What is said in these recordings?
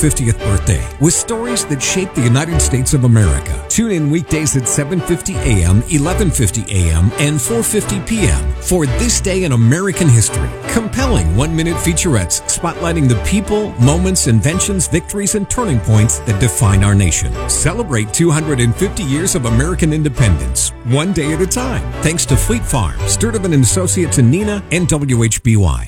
50th birthday with stories that shaped the United States of America. Tune in weekdays at 7:50 a.m., 11:50 a.m., and 4:50 p.m. for This Day in American History. Compelling one-minute featurettes spotlighting the people, moments, inventions, victories, and turning points that define our nation. Celebrate 250 years of American independence, one day at a time. Thanks to Fleet Farm, Sturtevant & Associates in Neenah, and WHBY.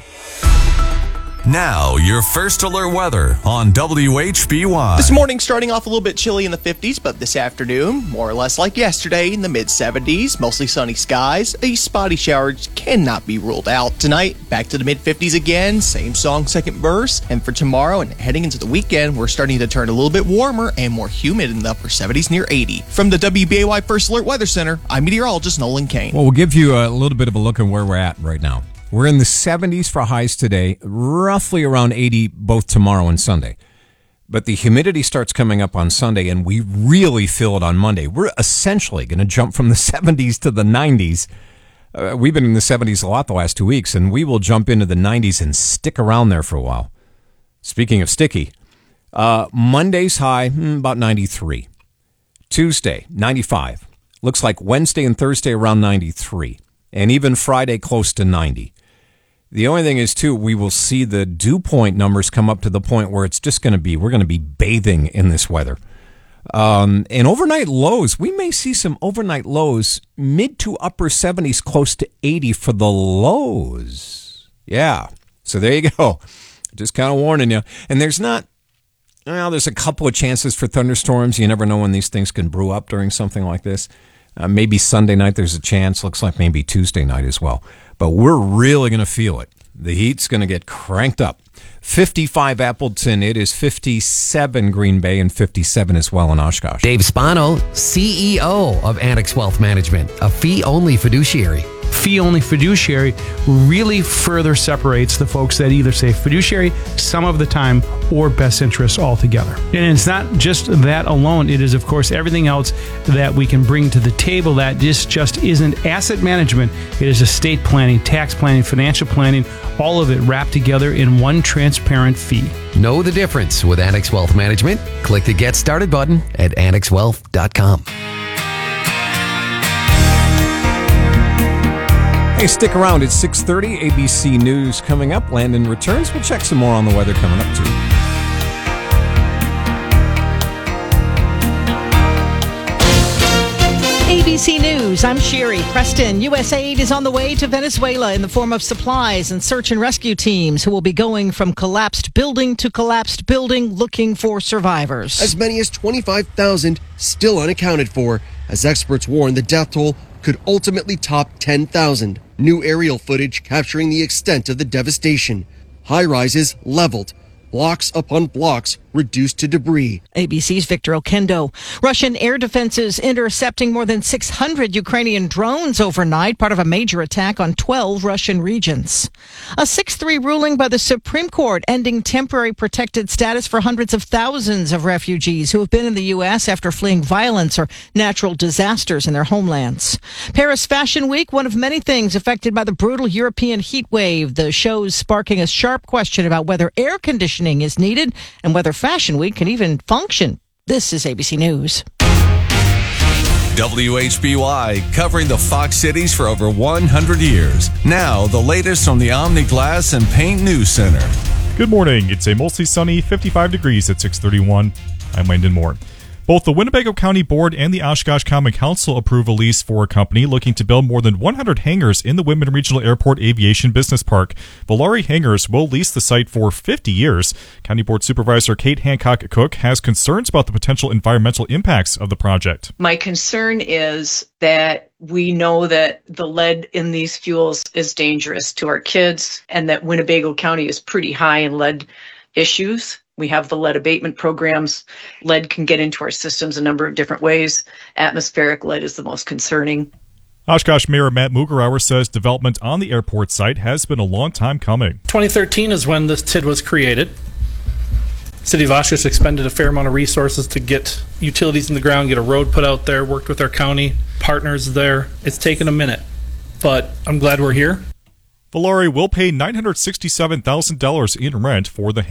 Now, your first alert weather on WHBY. This morning starting off a little bit chilly in the 50s, but this afternoon, more or less like yesterday, in the mid-70s, mostly sunny skies. A spotty shower cannot be ruled out. Tonight, back to the mid-50s again, same song, second verse. And for tomorrow and heading into the weekend, we're starting to turn a little bit warmer and more humid in the upper 70s near 80. From the WBAY First Alert Weather Center, I'm meteorologist Nolan Kane. Well, we'll give you a little bit of a look at where we're at right now. We're in the 70s for highs today, roughly around 80 both tomorrow and Sunday. But the humidity starts coming up on Sunday, and we really feel it on Monday. We're essentially going to jump from the 70s to the 90s. We've been in the 70s a lot the last 2 weeks, and we will jump into the 90s and stick around there for a while. Speaking of sticky, Monday's high, about 93. Tuesday, 95. Looks like Wednesday and Thursday around 93. And even Friday close to 90. The only thing is, too, we will see the dew point numbers come up to the point where it's just going to be, we're going to be bathing in this weather. And overnight lows, we may see some overnight lows, mid to upper 70s, close to 80 for the lows. Yeah. So there you go. Just kind of warning you. And there's a couple of chances for thunderstorms. You never know when these things can brew up during something like this. Maybe Sunday night there's a chance. Looks like maybe Tuesday night as well. But we're really going to feel it. The heat's going to get cranked up. 55 Appleton. It is 57 Green Bay and 57 as well in Oshkosh. Dave Spano, CEO of Annex Wealth Management, a fee-only fiduciary. Fee-only fiduciary really further separates the folks that either say fiduciary some of the time or best interests altogether. And it's not just that alone. It is, of course, everything else that we can bring to the table that just isn't asset management. It is estate planning, tax planning, financial planning, all of it wrapped together in one transparent fee. Know the difference with Annex Wealth Management? Click the Get Started button at annexwealth.com. Hey, stick around. It's 6:30. ABC News coming up. Landon returns. We'll check some more on the weather coming up, too. ABC News, I'm Sherry Preston. U.S. aid is on the way to Venezuela in the form of supplies and search and rescue teams who will be going from collapsed building to collapsed building looking for survivors. As many as 25,000 still unaccounted for, as experts warn the death toll could ultimately top 10,000. New aerial footage capturing the extent of the devastation. High-rises leveled. Blocks upon blocks reduced to debris. ABC's Victor Okendo. Russian air defenses intercepting more than 600 Ukrainian drones overnight, part of a major attack on 12 Russian regions. A 6-3 ruling by the Supreme Court ending temporary protected status for hundreds of thousands of refugees who have been in the U.S. after fleeing violence or natural disasters in their homelands. Paris Fashion Week, one of many things affected by the brutal European heat wave. The show's sparking a sharp question about whether air conditioning is needed and whether Fashion Week can even function. This is ABC News. WHBY, covering the Fox Cities for over 100 years. Now, the latest from the Omni Glass and Paint News Center. Good morning. It's a mostly sunny 55 degrees at 6:31. I'm Landon Moore. Both the Winnebago County Board and the Oshkosh Common Council approve a lease for a company looking to build more than 100 hangars in the Whitman Regional Airport Aviation Business Park. Valari Hangars will lease the site for 50 years. County Board Supervisor Kate Hancock-Cook has concerns about the potential environmental impacts of the project. My concern is that we know that the lead in these fuels is dangerous to our kids and that Winnebago County is pretty high in lead issues. We have the lead abatement programs. Lead can get into our systems a number of different ways. Atmospheric lead is the most concerning. Oshkosh Mayor Matt Mugerauer says development on the airport site has been a long time coming. 2013 is when this TID was created. City of Oshkosh expended a fair amount of resources to get utilities in the ground, get a road put out there, worked with our county partners there. It's taken a minute, but I'm glad we're here. Valari will pay $967,000 in rent for the